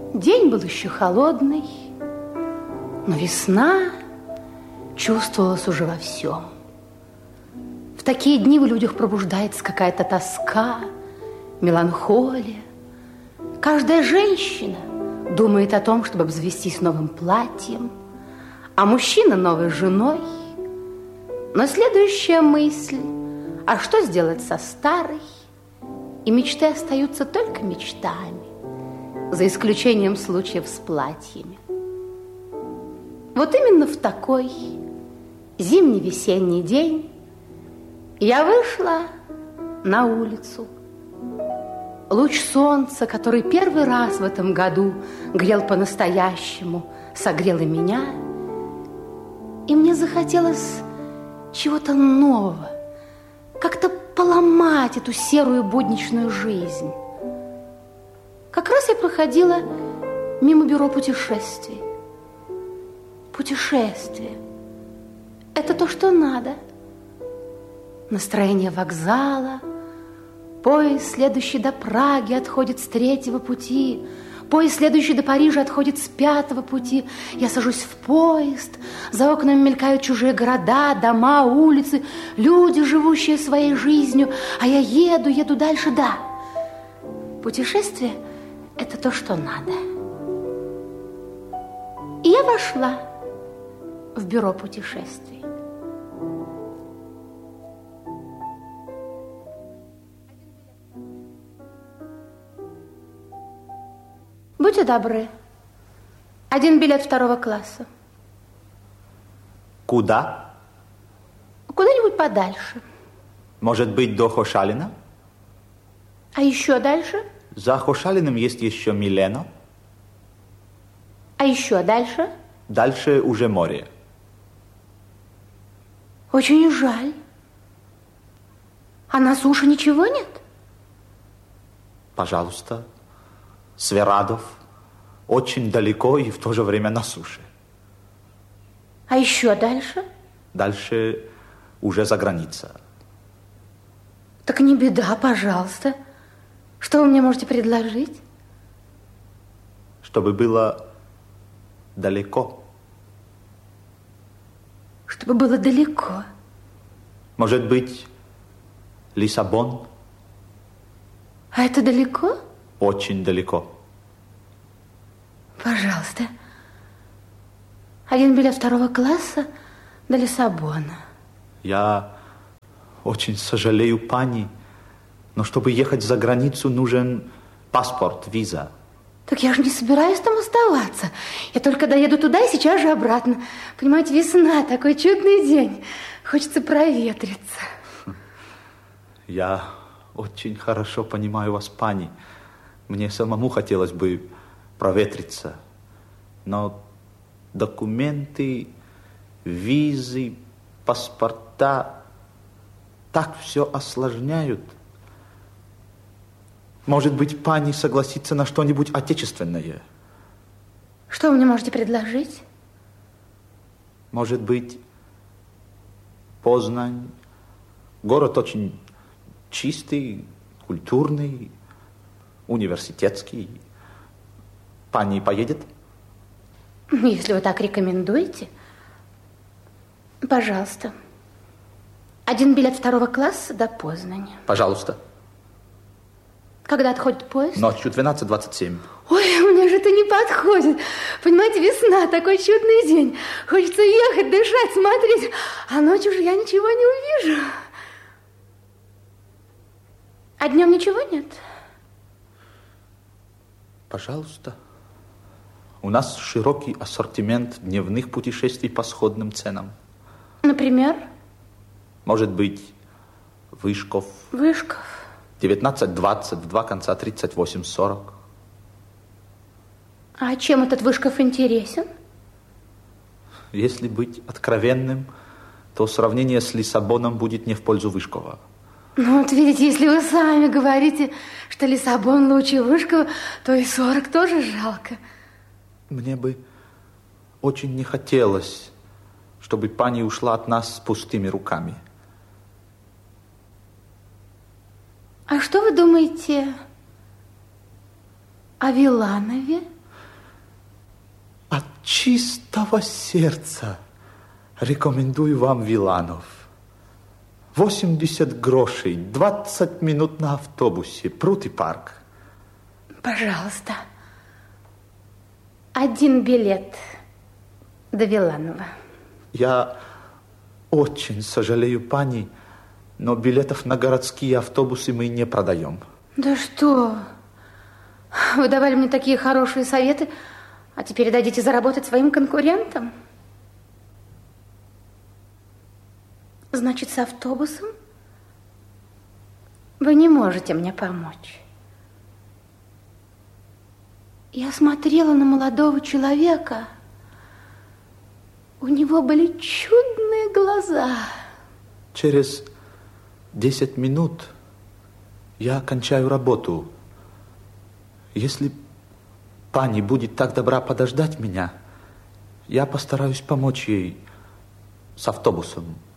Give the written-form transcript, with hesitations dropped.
День был еще холодный, но весна чувствовалась уже во всем. В такие дни в людях пробуждается какая-то тоска, меланхолия. Каждая женщина думает о том, чтобы обзавестись новым платьем, а мужчина новой женой. Но следующая мысль: а что сделать со старой? И мечты остаются только мечтами, за исключением случаев с платьями. Вот именно в такой зимний-весенний день я вышла на улицу. Луч солнца, который первый раз в этом году грел по-настоящему, согрел и меня, и мне захотелось чего-то нового, как-то поломать эту серую будничную жизнь. Как раз я проходила мимо бюро путешествий. Путешествие – это то, что надо. Настроение вокзала, поезд, следующий до Праги, отходит с 3-го пути, поезд, следующий до Парижа, отходит с 5-го пути. Я сажусь в поезд, за окнами мелькают чужие города, дома, улицы, люди, живущие своей жизнью, а я еду дальше, да. Путешествие – это то, что надо. И я вошла в бюро путешествий. Будьте добры, 1 билет 2-го класса. Куда? Куда-нибудь подальше. Может быть, до Хошалина? А еще дальше? За Хошалиным есть еще Милено. А еще дальше? Дальше уже море. Очень жаль. А на суше ничего нет? Пожалуйста. Сверадов. Очень далеко и в то же время на суше. А еще дальше? Дальше уже за граница. Так не беда, пожалуйста. Что вы мне можете предложить? Чтобы было далеко. Чтобы было далеко. Может быть, Лиссабон? А это далеко? Очень далеко. Пожалуйста. 1 билет 2-го класса до Лиссабона. Я очень сожалею, пани, но чтобы ехать за границу, нужен паспорт, виза. Так я же не собираюсь там оставаться. Я только доеду туда и сейчас же обратно. Понимаете, весна, такой чудный день. Хочется проветриться. Я очень хорошо понимаю вас, пани. Мне самому хотелось бы проветриться. Но документы, визы, паспорта так все осложняют. Может быть, пани согласится на что-нибудь отечественное? Что вы мне можете предложить? Может быть, Познань. Город очень чистый, культурный, университетский. Пани поедет? Если вы так рекомендуете. Пожалуйста. 1 билет 2-го класса до Познани. Пожалуйста. Когда отходит поезд? Ночью 12:27. Ой, мне же это не подходит. Понимаете, весна, такой чудный день. Хочется ехать, дышать, смотреть. А ночью же я ничего не увижу. А днем ничего нет? Пожалуйста. У нас широкий ассортимент дневных путешествий по сходным ценам. Например? Может быть, Вышков. Вышков. 19:20, в 2 конца 38:40. А чем этот Вышков интересен? Если быть откровенным, то сравнение с Лиссабоном будет не в пользу Вышкова. Ну вот видите, если вы сами говорите, что Лиссабон лучше Вышкова, то и 40 тоже жалко. Мне бы очень не хотелось, чтобы пани ушла от нас с пустыми руками. А что вы думаете о Виланове? чистого сердца рекомендую вам Виланов. 80 грошей, 20 минут на автобусе, пруд и парк. Пожалуйста, 1 билет до Виланова. Я очень сожалею, пани, но билетов на городские автобусы мы не продаем. Да что? Вы давали мне такие хорошие советы, а теперь дадите заработать своим конкурентам? Значит, с автобусом вы не можете мне помочь. Я смотрела на молодого человека. У него были чудные глаза. Через 10 минут я кончаю работу. Если пани будет так добра подождать меня, я постараюсь помочь ей с автобусом.